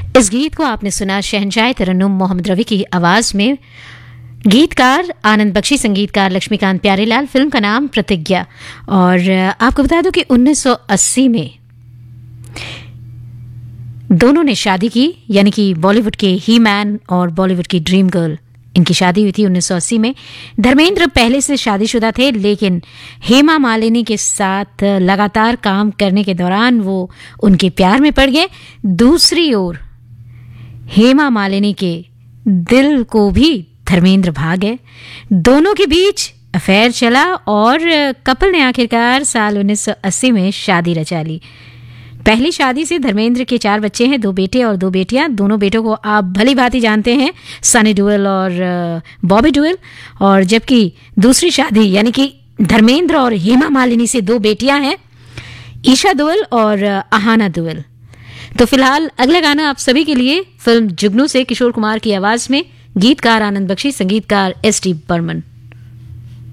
इस गीत को आपने सुना शहंशाह तरन्नुम मोहम्मद रफ़ी की आवाज में। गीतकार आनंद बख्शी, संगीतकार लक्ष्मीकांत प्यारेलाल। फिल्म का नाम प्रतिज्ञा। और आपको बता दूं कि 1980 में दोनों ने शादी की, यानी कि बॉलीवुड के ही मैन और बॉलीवुड की ड्रीम गर्ल, इनकी शादी हुई थी 1980 में। धर्मेंद्र पहले से शादीशुदा थे, लेकिन हेमा मालिनी के साथ लगातार काम करने के दौरान वो उनके प्यार में पड़ गए। दूसरी ओर हेमा मालिनी के दिल को भी धर्मेंद्र भा गए। दोनों के बीच अफेयर चला और कपल ने आखिरकार साल 1980 में शादी रचा ली। पहली शादी से धर्मेंद्र के 4 बच्चे हैं, 2 बेटे और 2 बेटियां। दोनों बेटों को आप भली भांति जानते हैं, सनी देओल और बॉबी देओल। और जबकि दूसरी शादी यानी कि धर्मेंद्र और हेमा मालिनी से 2 बेटियां हैं, ईशा देओल और आहाना देओल। तो फिलहाल अगला गाना आप सभी के लिए फिल्म जुगनू से किशोर कुमार की आवाज में, गीतकार आनंद बख्शी, संगीतकार एस टी बर्मन।